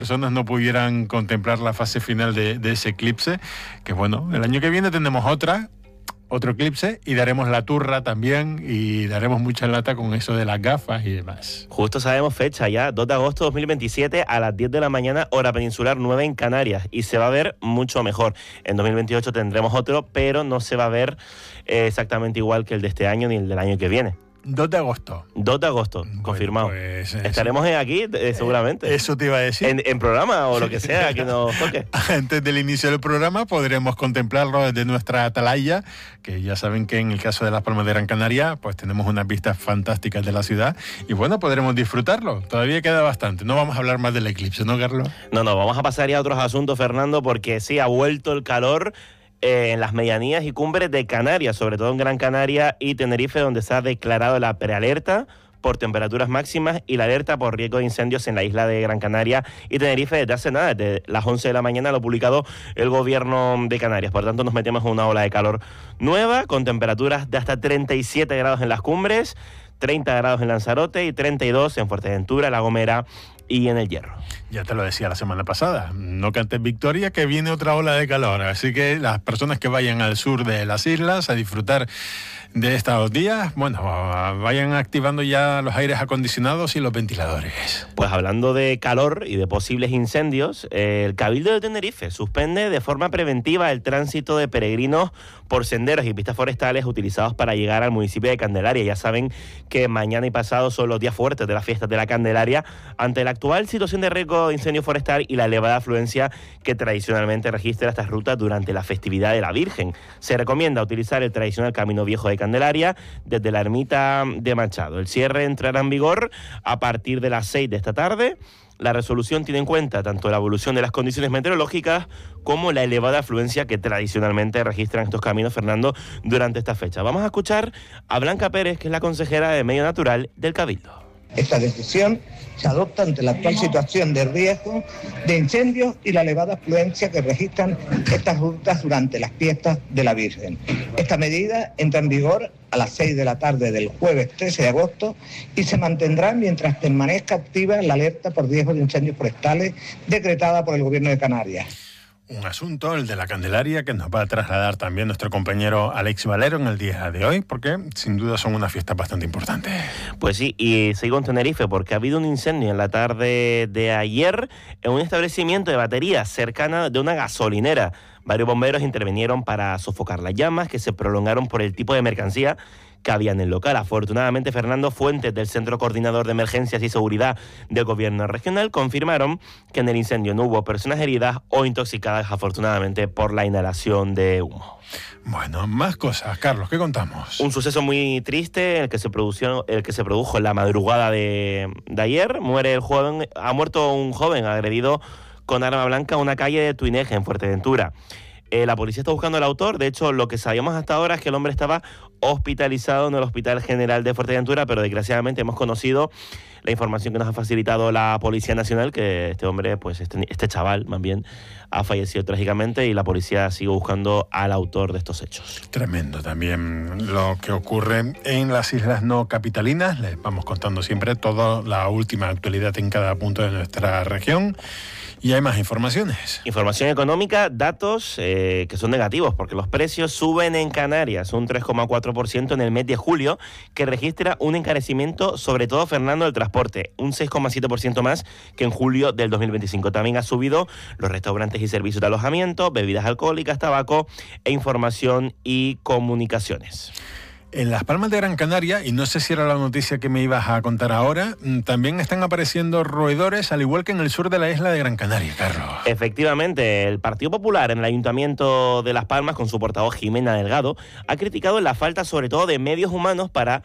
personas no pudieran contemplar la fase final de ese eclipse, que bueno, el año que viene tendremos otro eclipse y daremos la turra también y daremos mucha lata con eso de las gafas y demás. Justo sabemos fecha ya, 2 de agosto de 2027 a las 10 de la mañana, hora peninsular, 9 en Canarias, y se va a ver mucho mejor. En 2028 tendremos otro, pero no se va a ver exactamente igual que el de este año ni el del año que viene. 2 de agosto. 2 de agosto, Bueno, confirmado. Pues, estaremos aquí seguramente. Eso te iba a decir. En programa o lo que sea que nos toque. Antes del inicio del programa podremos contemplarlo desde nuestra atalaya, que ya saben que en el caso de Las Palmas de Gran Canaria, pues tenemos unas vistas fantásticas de la ciudad y bueno, podremos disfrutarlo. Todavía queda bastante. No vamos a hablar más del eclipse, ¿no, Carlos? No, vamos a pasar ya a otros asuntos, Fernando, porque sí, ha vuelto el calor en las medianías y cumbres de Canarias, sobre todo en Gran Canaria y Tenerife, donde se ha declarado la prealerta por temperaturas máximas y la alerta por riesgo de incendios en la isla de Gran Canaria y Tenerife desde hace nada, desde las 11 de la mañana lo ha publicado el gobierno de Canarias. Por tanto, nos metemos en una ola de calor nueva, con temperaturas de hasta 37 grados en las cumbres, 30 grados en Lanzarote y 32 en Fuerteventura, La Gomera y en El Hierro. Ya te lo decía la semana pasada, no cantes victoria, que viene otra ola de calor, así que las personas que vayan al sur de las islas a disfrutar de estos días, bueno, vayan activando ya los aires acondicionados y los ventiladores. Pues hablando de calor y de posibles incendios, el Cabildo de Tenerife suspende de forma preventiva el tránsito de peregrinos por senderos y pistas forestales utilizados para llegar al municipio de Candelaria. Ya saben que mañana y pasado son los días fuertes de las fiestas de la Candelaria, ante la actual situación de riesgo de incendio forestal y la elevada afluencia que tradicionalmente registra estas rutas durante la festividad de la Virgen. Se recomienda utilizar el tradicional Camino Viejo de Candelaria desde la ermita de Machado. El cierre entrará en vigor a partir de las 6 de esta tarde. La resolución tiene en cuenta tanto la evolución de las condiciones meteorológicas como la elevada afluencia que tradicionalmente registran estos caminos, Fernando, durante esta fecha. Vamos a escuchar a Blanca Pérez, que es la consejera de Medio Natural del Cabildo. Esta decisión se adopta ante la actual situación de riesgo de incendios y la elevada afluencia que registran estas rutas durante las fiestas de la Virgen. Esta medida entra en vigor a las 6 de la tarde del jueves 13 de agosto y se mantendrá mientras permanezca activa la alerta por riesgo de incendios forestales decretada por el Gobierno de Canarias. Un asunto, el de la Candelaria, que nos va a trasladar también nuestro compañero Alex Valero en el día de hoy, porque sin duda son unas fiestas bastante importantes. Pues sí, y sigo en Tenerife porque ha habido un incendio en la tarde de ayer en un establecimiento de baterías cercana de una gasolinera. Varios bomberos intervinieron para sofocar las llamas que se prolongaron por el tipo de mercancía que había en el local. Afortunadamente, Fernando, fuentes del Centro Coordinador de Emergencias y Seguridad del Gobierno Regional confirmaron que en el incendio no hubo personas heridas o intoxicadas, afortunadamente, por la inhalación de humo. Bueno, más cosas. Carlos, ¿qué contamos? Un suceso muy triste, el que se produjo en la madrugada de ayer. Ha muerto un joven agredido con arma blanca en una calle de Tuineje, en Fuerteventura. La policía está buscando al autor. De hecho, lo que sabíamos hasta ahora es que el hombre estaba hospitalizado en el Hospital General de Fuerteventura, pero desgraciadamente hemos conocido la información que nos ha facilitado la Policía Nacional, que este hombre, pues este chaval más bien, ha fallecido trágicamente y la policía sigue buscando al autor de estos hechos. Tremendo también lo que ocurre en las islas no capitalinas. Les vamos contando siempre toda la última actualidad en cada punto de nuestra región. Y hay más informaciones. Información económica, datos que son negativos, porque los precios suben en Canarias un 3,4% en el mes de julio, que registra un encarecimiento, sobre todo, Fernando, del transporte, un 6,7% más que en julio del 2025. También ha subido los restaurantes y servicios de alojamiento, bebidas alcohólicas, tabaco e información y comunicaciones. En Las Palmas de Gran Canaria, y no sé si era la noticia que me ibas a contar ahora, también están apareciendo roedores, al igual que en el sur de la isla de Gran Canaria, Carlos. Efectivamente, el Partido Popular en el Ayuntamiento de Las Palmas, con su portavoz Jimena Delgado, ha criticado la falta sobre todo de medios humanos para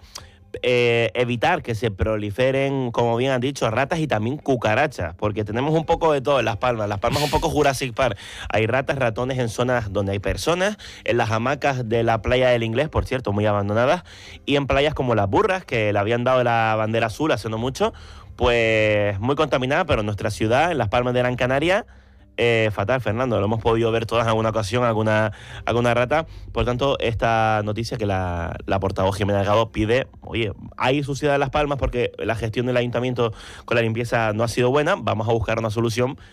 evitar que se proliferen, como bien han dicho, ratas y también cucarachas, porque tenemos un poco de todo en Las Palmas. Las Palmas es un poco Jurassic Park. Hay ratas, ratones en zonas donde hay personas, en las hamacas de la playa del Inglés, por cierto, muy abandonadas, y en playas como Las Burras, que le habían dado la bandera azul hace no mucho, pues muy contaminada, pero en nuestra ciudad, en Las Palmas de Gran Canaria, fatal, Fernando. Lo hemos podido ver todas en alguna ocasión, alguna rata. Por tanto, esta noticia que la portavoz Jimena Delgado pide, oye, hay suciedad en Las Palmas porque la gestión del ayuntamiento con la limpieza no ha sido buena, vamos a buscar una solución